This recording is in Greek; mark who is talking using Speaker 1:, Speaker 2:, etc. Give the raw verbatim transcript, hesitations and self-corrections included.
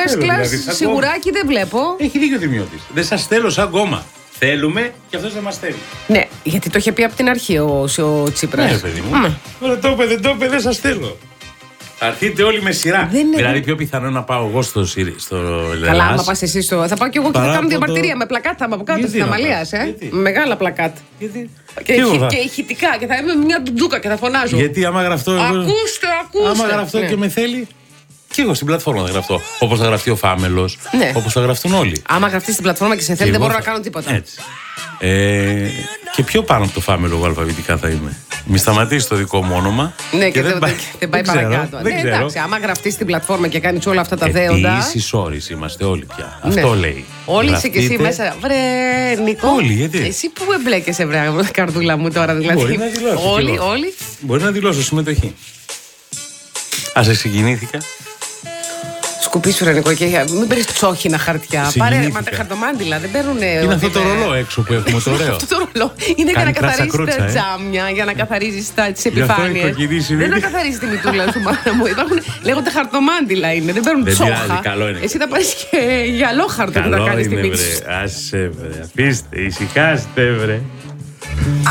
Speaker 1: first class σιγουράκι δεν βλέπω.
Speaker 2: Έχει δίκιο ο Δημιώτης. Δεν σας θέλω σαν κόμμα. Θέλουμε και αυτός δεν μας θέλει.
Speaker 1: Ναι, γιατί το είχε πει από την αρχή ο, ο Τσίπρας.
Speaker 2: Ναι, παιδί μου. Ωραία, το είπε, δεν το είπε, δεν σας θέλω. Αρθείτε όλοι με σειρά.
Speaker 1: Δεν είναι...
Speaker 2: Δηλαδή, πιο πιθανό να πάω εγώ στο, στο Ελλάς.
Speaker 1: Καλά, άμα πας εσύ στο. Θα πάω και εγώ και θα κάνω διαμαρτυρία το... με πλακάτ. Θα είμαι από κάτω στην Αμαλίας, ε.
Speaker 2: Γιατί?
Speaker 1: Μεγάλα πλακάτ.
Speaker 2: Γιατί?
Speaker 1: Και, και, και ηχητικά. Και θα είμαι μια ντουντούκα και θα φωνάζω.
Speaker 2: Γιατί άμα γραφτώ. Εγώ...
Speaker 1: Ακούστε, ακούστε.
Speaker 2: Άμα γραφτώ ναι. και με θέλει. Και εγώ στην πλατφόρμα θα γραφτώ. Όπως θα γραφτεί ο Φάμελος.
Speaker 1: Ναι.
Speaker 2: Όπως θα γραφτούν όλοι.
Speaker 1: Άμα γραφτεί στην πλατφόρμα και σε θέλει, δεν μπορώ θα... να κάνω τίποτα.
Speaker 2: Έτσι. Ε, και πιο πάνω από το Φάμελο, εγώ αλφαβητικά θα είμαι. Μη σταματήσει το δικό μου όνομα.
Speaker 1: Ναι, και, και δεν, πάει, δεν πάει
Speaker 2: δεν
Speaker 1: παρακάτω.
Speaker 2: Δεν
Speaker 1: ναι,
Speaker 2: ξέρω.
Speaker 1: εντάξει, άμα γραφτεί στην πλατφόρμα και κάνει όλα αυτά τα δέοντα.
Speaker 2: Επίσης όρις είμαστε όλοι πια.
Speaker 1: Ναι.
Speaker 2: Αυτό λέει.
Speaker 1: Όλοι είσαι και εσύ μέσα. Βρε, Νικό.
Speaker 2: Όλοι, γιατί.
Speaker 1: Εσύ που εμπλέκεσαι, βρε, καρδούλα μου τώρα, δηλαδή.
Speaker 2: Μπορεί να δηλώσω.
Speaker 1: Όλοι, όλοι.
Speaker 2: Μπορεί να δηλώσω συμμετοχή. Ας εξεκινήθηκα.
Speaker 1: Σκουπίσου ρε Νικό, και μην παίρνεις τσόχινα χαρτιά. Πάρε μα, χαρτομάντιλα, δεν παίρνουν.
Speaker 2: Είναι αυτό το ρολό έξω που έχουμε το ωραίο.
Speaker 1: Αυτό το ρολό είναι για να καθαρίζει τα τζάμια, για να καθαρίζει τι επιφάνειες. Δεν να καθαρίζει τη μητούλα σου, μάνα μου. Υπάρχουν, λέγονται χαρτομάντιλα είναι, δεν παίρνουν τσόχα. Εσύ θα πάρεις και γυαλόχαρτο που θα κάνεις τη μύτη.
Speaker 2: Άσε βρε, αφήστε, ησυχάστε βρε.